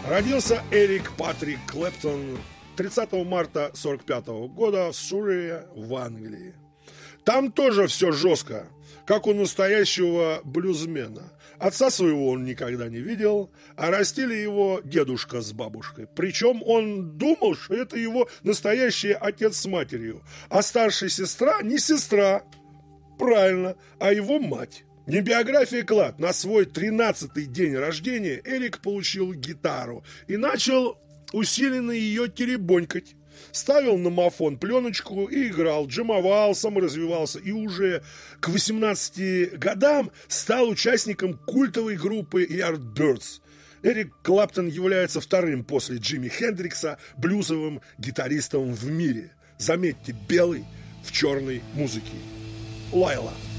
Родился Эрик Патрик Клэптон 30 марта 1945 года в Суррее в Англии. Там тоже все жестко, как у настоящего блюзмена. Отца своего он никогда не видел, а растили его дедушка с бабушкой. Причем он думал, что это его настоящий отец с матерью, а старшая сестра не сестра, правильно, а его мать. Не биография клад. На свой 13-й день рождения Эрик получил гитару и начал усиленно ее теребонькать. Ставил на мафон пленочку и играл, джемовал, саморазвивался. И уже к 18 годам стал участником культовой группы Yardbirds. Эрик Клэптон является вторым после Джимми Хендрикса блюзовым гитаристом в мире. Заметьте, белый в черной музыке. Лайла.